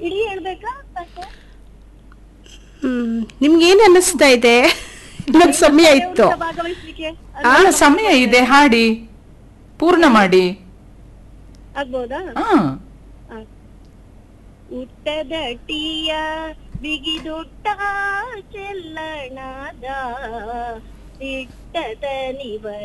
ಇಡೀ ಹೇಳ್ಬೇಕಾ? ನಿಮ್ಗೆ ಏನ್ ಅನ್ನಿಸ್ತಾ ಇದೆ? ಇನ್ನೊಂದು ಸಮಯ ಇತ್ತು. ಭಾಗವಹಿಸ್ಲಿಕ್ಕೆ ಸಮಯ ಇದೆ, ಹಾಡಿ ಪೂರ್ಣ ಮಾಡಿ. ಆಗ್ಬೋದಾ? ಹಾ, ಉಟ್ಟದ ಟೀಯ ಬಿಗಿದುಟ್ಟ ಚೆಲ್ಲಣದ ಇಟ್ಟದ ನಿವ